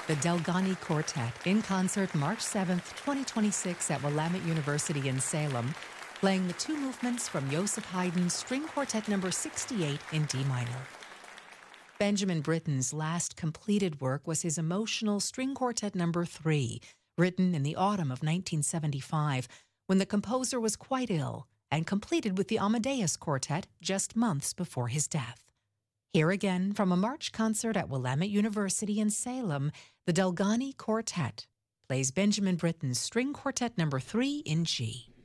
The Delgani Quartet in concert March 7th, 2026 at Willamette University in Salem, playing the two movements from Joseph Haydn's String Quartet No. 68 in D minor. Benjamin Britten's last completed work was his emotional String Quartet No. 3, written in the autumn of 1975, when the composer was quite ill, and completed with the Amadeus Quartet just months before his death. Here again, from a March concert at Willamette University in Salem, the Delgani Quartet plays Benjamin Britten's String Quartet No. 3 in G.